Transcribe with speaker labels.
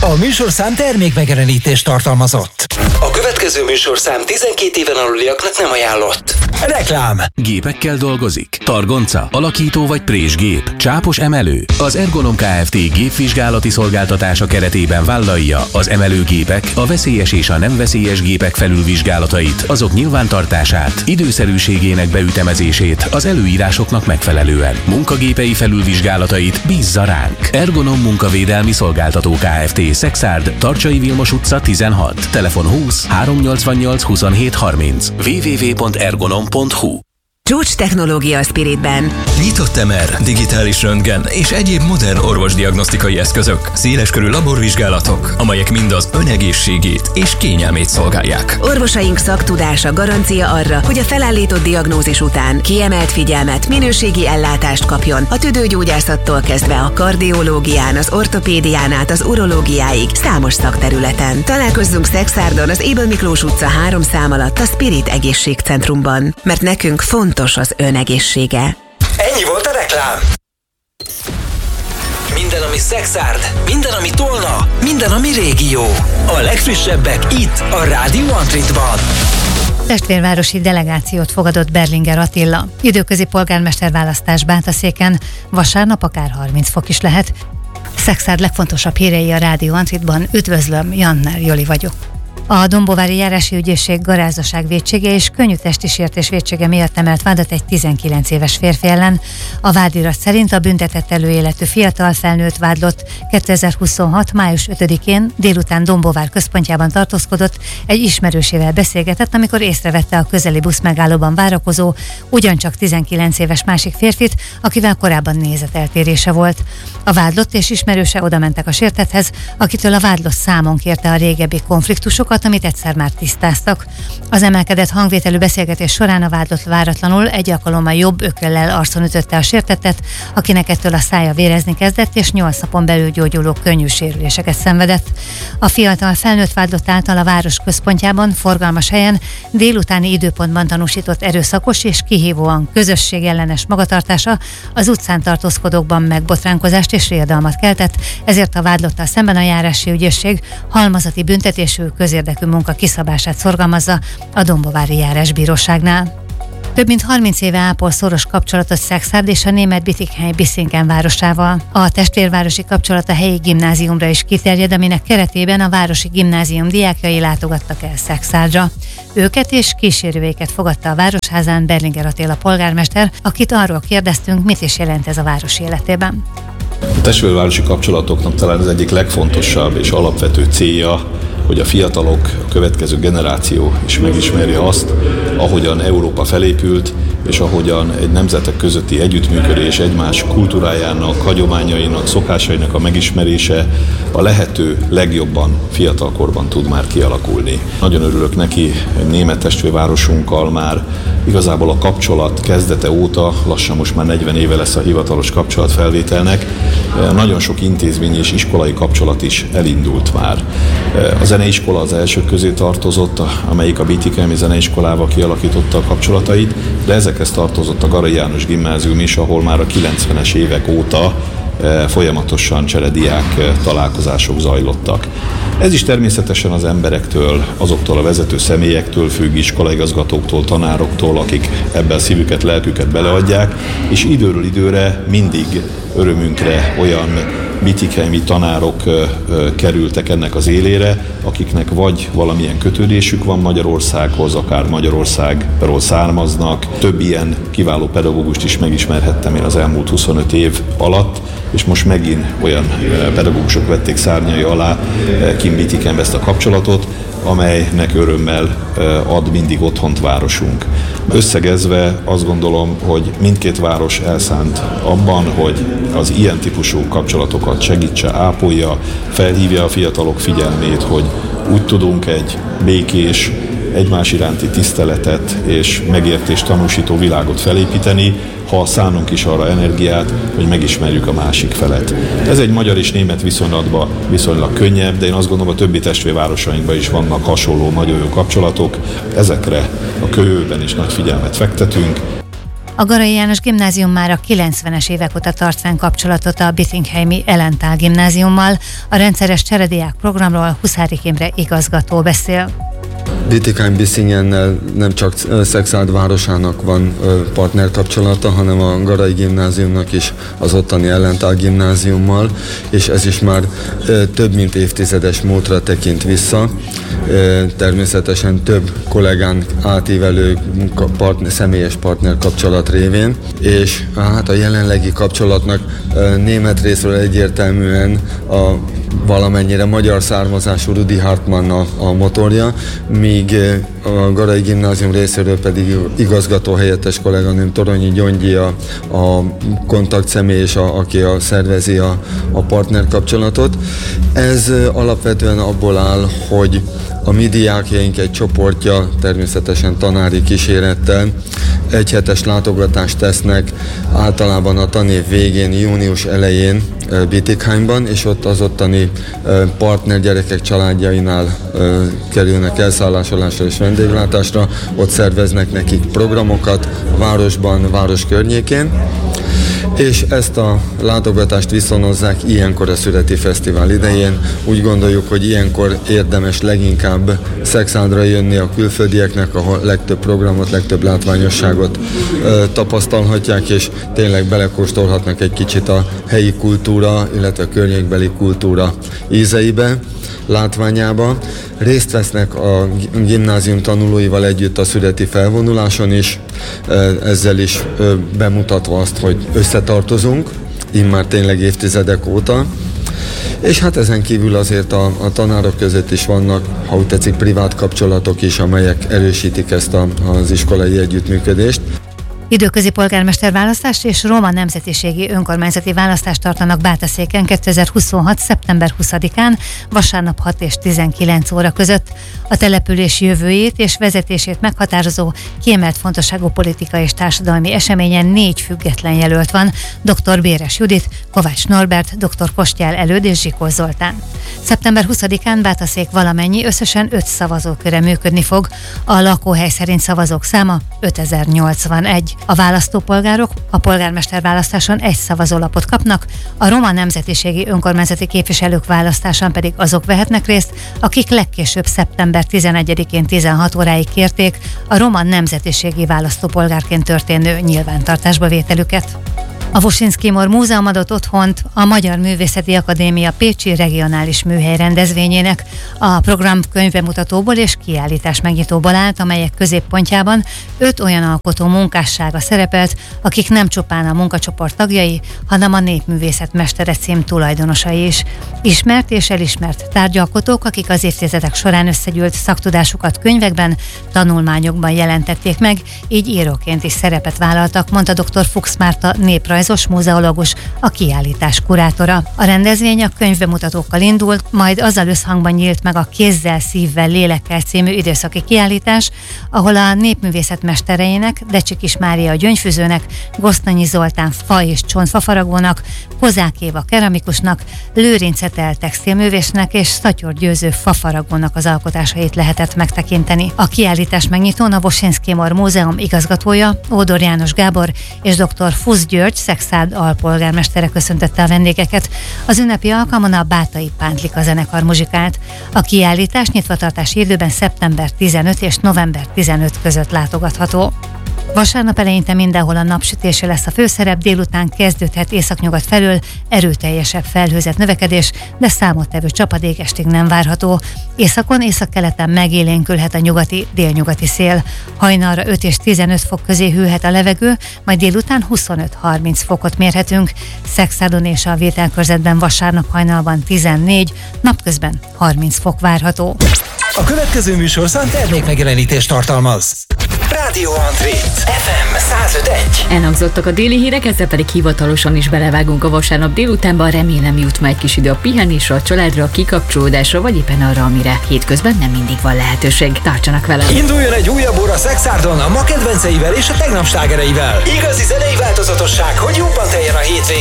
Speaker 1: A műsorszám termékmegjelenítést tartalmazott. A következő műsorszám 12 éven aluliaknak nem ajánlott. Reklám.
Speaker 2: Gépekkel dolgozik? Targonca, alakító vagy présgép, csápos emelő? Az Ergonom Kft. Gépvizsgálati szolgáltatása keretében vállalja az emelőgépek, a veszélyes és a nem veszélyes gépek felülvizsgálatait, azok nyilvántartását, időszerűségének beütemezését az előírásoknak megfelelően. Munkagépei felülvizsgálatait bízza ránk. Ergonom Munkavédelmi Szolgáltató Kft. Szexárd, Tarcsai Vilmos utca 16. Telefon 20 388 27 30. www.ergonom.hu.
Speaker 3: Csúcs technológia a Spiritben.
Speaker 4: Nyitott MR, digitális röntgen és egyéb modern orvosdiagnosztikai eszközök, széleskörű laborvizsgálatok, amelyek mind az önegészségét és kényelmét szolgálják.
Speaker 3: Orvosaink szaktudása garancia arra, hogy a felállított diagnózis után kiemelt figyelmet, minőségi ellátást kapjon a tüdőgyógyászattól kezdve a kardiológián, az ortopédián át az urológiáig számos szakterületen. Találkozzunk Szexárdon az Ébel Miklós utca 3 szám alatt a Spirit Egészségcentrumban, mert nekünk fontos az önegészsége.
Speaker 1: Ennyi volt a reklám. Minden, ami Szexárd, minden, ami Tolna, minden, ami régió. A legfrissebbek itt, a Rádió Antritban.
Speaker 5: Testvérvárosi delegációt fogadott Berlinger Attila. Időközi polgármesterválasztás Bátaszéken vasárnap akár 30 fok is lehet. Szexárd legfontosabb hírei a Rádió Antritban. Üdvözlöm, Janner Joli vagyok. A Dombovári Járási Ügyészség garázdaság vétsége és könnyű testi sértés vétsége miatt emelt vádat egy 19 éves férfi ellen. A vádirat szerint a büntetett előéletű fiatal felnőtt vádlott 2026. május 5-én délután Dombovár központjában tartózkodott, egy ismerősével beszélgetett, amikor észrevette a közeli buszmegállóban várakozó, ugyancsak 19 éves másik férfit, akivel korábban nézeteltérése volt. A vádlott és ismerőse odamentek a sértetthez, akitől a vádlott számon kérte a régebbi konfliktusokat, amit egyszer már tisztáztak. Az emelkedett hangvételű beszélgetés során a vádlott váratlanul egy alkalommal jobb ököllel arcon ütötte a sértettet, akinek ettől a szája vérezni kezdett, és 8 napon belül gyógyuló könnyű sérüléseket szenvedett. A fiatal felnőtt vádlott által a város központjában, forgalmas helyen, délutáni időpontban tanúsított erőszakos és kihívóan közösségellenes magatartása az utcán tartózkodókban megbotránkozást és riadalmat keltett, ezért a vádlottal szemben a járási ügyészség halmazati büntetésű közérdekű munka kiszabását szorgalmazza a Dombovári Járásbíróságnál. Több mint 30 éve ápol szoros kapcsolatot Szexárd és a német Bietigheim-Bissingen városával. A testvérvárosi kapcsolat a helyi gimnáziumra is kiterjed, aminek keretében a városi gimnázium diákjai látogattak el Szexárdra. Őket és kísérőiket fogadta a Városházán Berlinger Attila polgármester, akit arról kérdeztünk, mit is jelent ez a város életében.
Speaker 6: A testvérvárosi kapcsolatoknak talán az egyik legfontosabb és alapvető célja, hogy a fiatalok, a következő generáció is megismerje azt, ahogyan Európa felépült, és ahogyan egy nemzetek közötti együttműködés, egymás kultúrájának, hagyományainak, szokásainak a megismerése a lehető legjobban fiatalkorban tud már kialakulni. Nagyon örülök neki, egy német testvérvárosunkkal már igazából a kapcsolat kezdete óta, lassan most már 40 éve lesz a hivatalos kapcsolatfelvételnek, nagyon sok intézményi és iskolai kapcsolat is elindult már. A zeneiskola az elsők közé tartozott, amelyik a Bietigheimi zeneiskolával kialakította a kapcsolatait, de ezekhez tartozott a Garai János Gimnázium is, ahol már a 90-es évek óta folyamatosan cserediák találkozások zajlottak. Ez is természetesen az emberektől, azoktól a vezető személyektől függ, iskolaigazgatóktól, tanároktól, akik ebben szívüket, lelküket beleadják, és időről időre mindig örömünkre olyan bietigheimi tanárok kerültek ennek az élére, akiknek vagy valamilyen kötődésük van Magyarországhoz, akár Magyarországról származnak. Több ilyen kiváló pedagógust is megismerhettem én az elmúlt 25 év alatt, és most megint olyan pedagógusok vették szárnyai alá kint Bietigheimbe ezt a kapcsolatot, amelynek örömmel ad mindig otthont városunk. Összegezve azt gondolom, hogy mindkét város elszánt abban, hogy az ilyen típusú kapcsolatokat segítse, ápolja, felhívja a fiatalok figyelmét, hogy úgy tudunk egy békés, egymás iránti tiszteletet és megértést tanúsító világot felépíteni, ha szánunk is arra energiát, hogy megismerjük a másik felet. Ez egy magyar és német viszonylatban viszonylag könnyebb, de én azt gondolom, a többi testvérvárosainkban is vannak hasonló nagyon jó kapcsolatok. Ezekre a jövőben is nagy figyelmet fektetünk.
Speaker 5: A Garai János Gimnázium már a 90-es évek óta tart fenn kapcsolatot a Bittingheimi Elentál Gimnáziummal. A rendszeres cserediák programról Huszárik Imre igazgató beszél.
Speaker 7: Bietigheim-Bissingennel nem csak Szekszárd városának van partnerkapcsolata, hanem a Garai Gimnáziumnak is az ottani Elentál Gimnáziummal, és ez is már több mint évtizedes múltra tekint vissza. Természetesen több kollégán átívelő személyes partnerkapcsolat révén, és hát a jelenlegi kapcsolatnak német részről egyértelműen a valamennyire magyar származású Rudi Hartmann a motorja, míg a Garai Gimnázium részéről pedig igazgató helyettes kolléganőm Toronyi Gyongyi a kontaktszemély, és aki szervezi a partnerkapcsolatot. Ez alapvetően abból áll, hogy a mi diákjaink egy csoportja természetesen tanári kísérettel egyhetes látogatást tesznek általában a tanév végén, június elején Bietigheimban, és ott az ottani partner gyerekek családjainál kerülnek elszállásolásra és vendéglátásra, ott szerveznek nekik programokat a városban, város környékén, és ezt a látogatást viszonozzák ilyenkor a Szüreti Fesztivál idején. Úgy gondoljuk, hogy ilyenkor érdemes leginkább Szekszárdra jönni a külföldieknek, ahol legtöbb programot, legtöbb látványosságot tapasztalhatják, és tényleg belekóstolhatnak egy kicsit a helyi kultúra, illetve a környékbeli kultúra ízeibe, látványába. Részt vesznek a gimnázium tanulóival együtt a szüreti felvonuláson is, ezzel is bemutatva azt, hogy összetartozunk, immár tényleg évtizedek óta. És hát ezen kívül azért a tanárok között is vannak, ha úgy tetszik, privát kapcsolatok is, amelyek erősítik ezt az iskolai együttműködést.
Speaker 5: Időközi polgármesterválasztást és roma nemzetiségi önkormányzati választást tartanak Bátaszéken 2026. szeptember 20-án, vasárnap 6 és 19 óra között. A település jövőjét és vezetését meghatározó, kiemelt fontosságú politikai és társadalmi eseményen 4 független jelölt van: dr. Béres Judit, Kovács Norbert, dr. Kostyál Előd és Zsikós Zoltán. Szeptember 20-án Bátaszék valamennyi összesen 5 szavazóköre működni fog. A lakóhely szerint szavazók száma 5081. A választópolgárok a polgármesterválasztáson 1 szavazólapot kapnak, a roma nemzetiségi önkormányzati képviselők választásán pedig azok vehetnek részt, akik legkésőbb szeptember 11-én 16 óráig kérték a roma nemzetiségi választópolgárként történő nyilvántartásba vételüket. A Vosins-Kimor Múzeum adott otthont a Magyar Művészeti Akadémia Pécsi Regionális Műhely rendezvényének. A program könyvbemutatóból és kiállítás megnyitóból állt, amelyek középpontjában 5 olyan alkotó munkássága szerepelt, akik nem csupán a munkacsoport tagjai, hanem a népművészet mestere cím tulajdonosai is. Ismert és elismert tárgyalkotók, akik az évtizedek során összegyűlt szaktudásukat könyvekben, tanulmányokban jelentették meg, így íróként is szerepet vállaltak, mondta dr. Fuchs Márta néprajzoló múzeológus, a kiállítás kurátora. A rendezvény a könyvbemutatókkal indult, majd azzal összhangban nyílt meg a Kézzel, szívvel, lélekkel című időszaki kiállítás, ahol a népművészet mestereinek, Decsikis Mária a gyöngyfűzőnek, Gosztonyi Zoltán fa és csontfafaragónak, Kozák Éva keramikusnak, Lőrinc Etel textilművésznek és Szatyor Győző fafaragónak az alkotásait lehetett megtekinteni. A kiállítás megnyitón a Vosins-Kimor Múzeum igazgatója, Ódor János Gábor és dr. Fusz György Szekszárd alpolgármestere köszöntötte a vendégeket. Az ünnepi alkalmon a Bátai Pántlika zenekar muzsikált. A kiállítás nyitvatartási időben szeptember 15 és november 15 között látogatható. Vasárnap eleinte mindenhol a napsütésé lesz a főszerep, délután kezdődhet északnyugat felől erőteljesebb felhőzet növekedés, de számottevő csapadék estig nem várható. Északon, északkeleten megélénkülhet a nyugati-délnyugati szél. Hajnalra 5 és 15 fok közé hűlhet a levegő, majd délután 25-30 fokot mérhetünk. Szekszárdon és a Vételkörzetben vasárnap hajnalban 14, napközben 30 fok várható.
Speaker 1: A következő műsorszám termékmegjelenítést tartalmaz. Rádió Antré, FM 105.1.
Speaker 8: Elhangzottak a déli hírek, ezzel pedig hivatalosan is belevágunk a vasárnap délutánban. Remélem jut majd kis idő a pihenésre, a családra, a kikapcsolódásra, vagy éppen arra, amire hétközben nem mindig van lehetőség. Tartsanak velem!
Speaker 1: Induljon egy újabb óra Szekszárdon a ma kedvenceivel és a tegnap slágereivel. Igazi zenei változatosság, hogy jobban teljen a hétvégén.